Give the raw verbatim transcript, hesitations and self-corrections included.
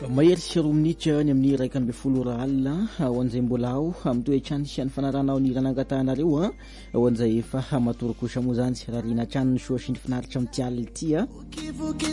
mahery sy roa minitra ny amin'ny raika amby folo ora alina ho an'izay mbola ao amin'ny toetrany sy ny fanarana ao ny ranangatanareo a ho an'izay efa matoro kosa moa zany sy rarina hatrany ny soa sy ny finaritra amin'ny ty alina ity a